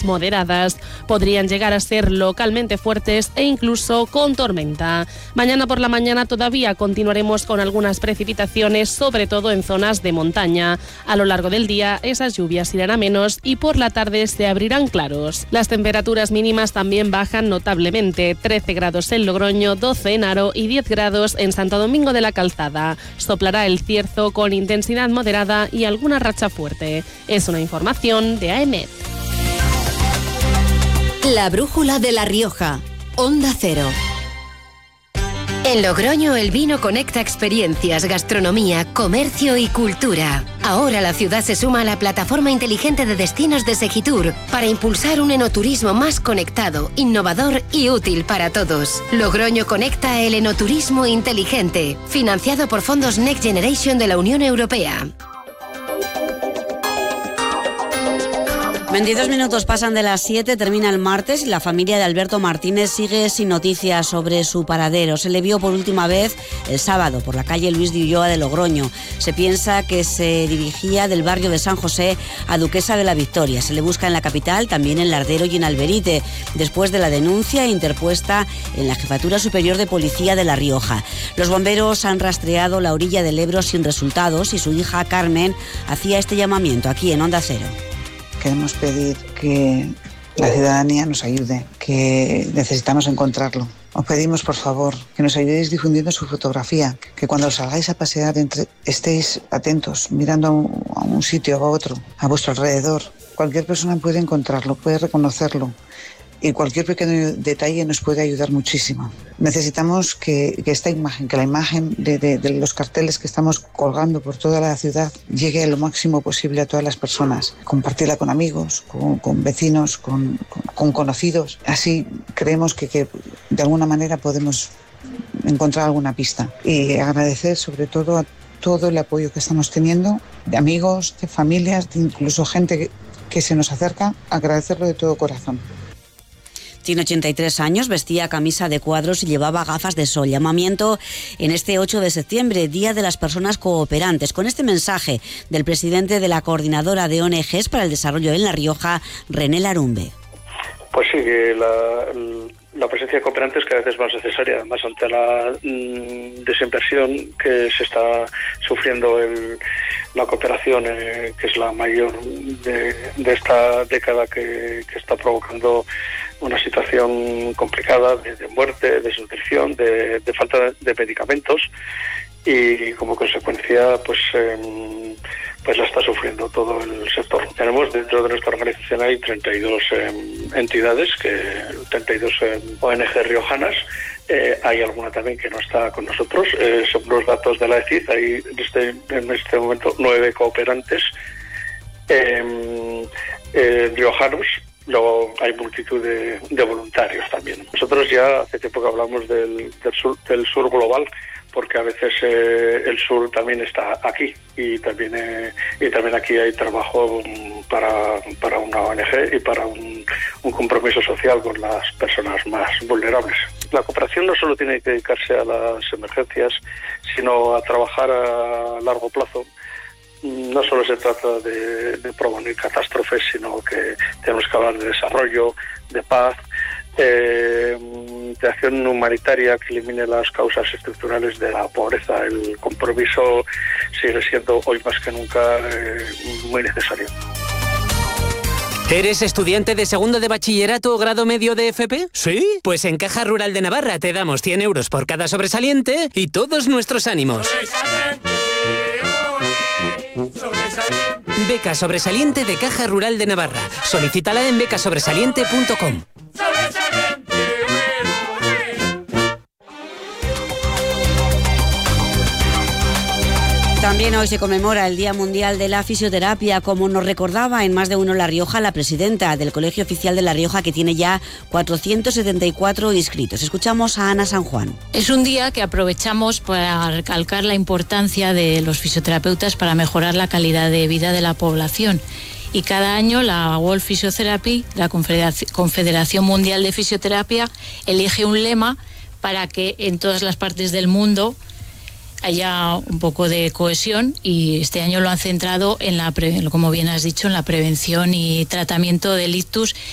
moderadas. Podrían llegar a ser localmente fuertes e incluso con tormenta. Mañana por la mañana todavía continuaremos con algunas precipitaciones, sobre todo en zonas de montaña. A lo largo del día esas lluvias irán a menos y por la tarde se abrirán claros. Las temperaturas mínimas también bajan notablemente, 13 grados en Logroño, 12 en Haro y 10 grados en Santo Domingo de la Calzada. Soplará el cierzo con intensidad moderada y alguna racha fuerte. Es una información de AEMET. La brújula de La Rioja, Onda Cero. En Logroño el vino conecta experiencias, gastronomía, comercio y cultura. Ahora la ciudad se suma a la plataforma inteligente de destinos de Segitur para impulsar un enoturismo más conectado, innovador y útil para todos. Logroño conecta el enoturismo inteligente, financiado por fondos Next Generation de la Unión Europea. 22 minutos pasan de las 7, termina el martes y la familia de Alberto Martínez sigue sin noticias sobre su paradero. Se le vio por última vez el sábado por la calle Luis de Ulloa de Logroño. Se piensa que se dirigía del barrio de San José a Duquesa de la Victoria. Se le busca en la capital, también en Lardero y en Alberite, después de la denuncia interpuesta en la Jefatura Superior de Policía de La Rioja. Los bomberos han rastreado la orilla del Ebro sin resultados y su hija Carmen hacía este llamamiento aquí en Onda Cero. Queremos pedir que la ciudadanía nos ayude, que necesitamos encontrarlo. Os pedimos, por favor, que nos ayudéis difundiendo su fotografía, que cuando salgáis a pasear estéis atentos, mirando a un sitio o a otro, a vuestro alrededor. Cualquier persona puede encontrarlo, puede reconocerlo. Y cualquier pequeño detalle nos puede ayudar muchísimo. Necesitamos que esta imagen, que la imagen de los carteles que estamos colgando por toda la ciudad llegue lo máximo posible a todas las personas. Compartirla con amigos, con vecinos, con conocidos. Así creemos que de alguna manera podemos encontrar alguna pista. Y agradecer sobre todo a todo el apoyo que estamos teniendo, de amigos, de familias, de incluso gente que se nos acerca. Agradecerlo de todo corazón. Tiene 83 años, vestía camisa de cuadros y llevaba gafas de sol. Llamamiento en este 8 de septiembre, Día de las Personas Cooperantes. Con este mensaje del presidente de la Coordinadora de ONGs para el Desarrollo en La Rioja, René Larumbe. Pues sí, la presencia de cooperantes cada vez es más necesaria, además ante la desinversión que se está sufriendo la cooperación, que es la mayor de esta década, que está provocando una situación complicada de muerte, de desnutrición, de falta de medicamentos, y como consecuencia pues la está sufriendo todo el sector. Tenemos dentro de nuestra organización hay 32 entidades, 32 ONG riojanas. Hay alguna también que no está con nosotros. Según los datos de la ECID, hay en este momento 9 cooperantes riojanos. Luego hay multitud de voluntarios también. Nosotros ya hace tiempo que hablamos del sur global, porque a veces el sur también está aquí y también aquí hay trabajo para una ONG y para un compromiso social con las personas más vulnerables. La cooperación no solo tiene que dedicarse a las emergencias, sino a trabajar a largo plazo. No solo se trata de prevenir catástrofes, sino que tenemos que hablar de desarrollo, de paz, de acción humanitaria que elimine las causas estructurales de la pobreza. El compromiso sigue siendo hoy más que nunca muy necesario. ¿Eres estudiante de segundo de bachillerato o grado medio de FP? ¿Sí? Pues en Caja Rural de Navarra te damos 100 euros por cada sobresaliente y todos nuestros ánimos. Beca sobresaliente de Caja Rural de Navarra. Solicítala en becasobresaliente.com. También hoy se conmemora el Día Mundial de la Fisioterapia, como nos recordaba en Más de Uno La Rioja la presidenta del Colegio Oficial de La Rioja, que tiene ya 474 inscritos. Escuchamos a Ana San Juan. Es un día que aprovechamos para recalcar la importancia de los fisioterapeutas para mejorar la calidad de vida de la población. Y cada año la World Physiotherapy, la Confederación Mundial de Fisioterapia, elige un lema para que en todas las partes del mundo haya un poco de cohesión, y este año lo han centrado en como bien has dicho, en la prevención y tratamiento del ictus